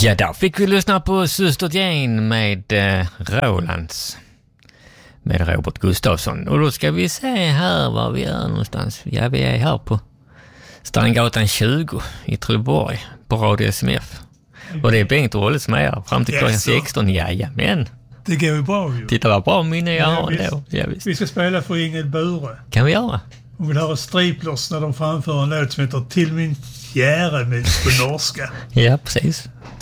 Ja, där fick vi lyssna på Syster Jane med Rolands. Med Robert Gustafsson. Och då ska vi se här var vi är någonstans. Ja, vi är här på Strandgatan 20 i Trelleborg på Radio SMF. Och det är Bengt Rolle som är här fram till klockan 16. Jajamän. Det går ju bra ju. Titta vad bra minne jag har då. Ja, vi ska spela för Ingrid Bure. Kan vi göra? Och vill höra Striplers när de framför en låt som heter Till min fjäre på norska. Ja, precis.